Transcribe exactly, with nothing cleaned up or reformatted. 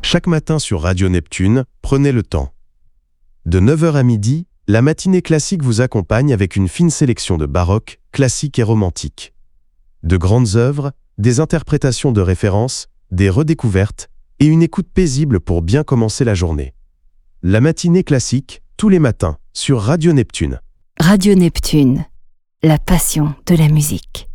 Chaque matin sur Radio Neptune, prenez le temps. De neuf heures à midi, la matinée classique vous accompagne avec une fine sélection de baroque, classique et romantique. De grandes œuvres, des interprétations de référence, des redécouvertes et une écoute paisible pour bien commencer la journée. La matinée classique, tous les matins, sur Radio Neptune. Radio Neptune, la passion de la musique.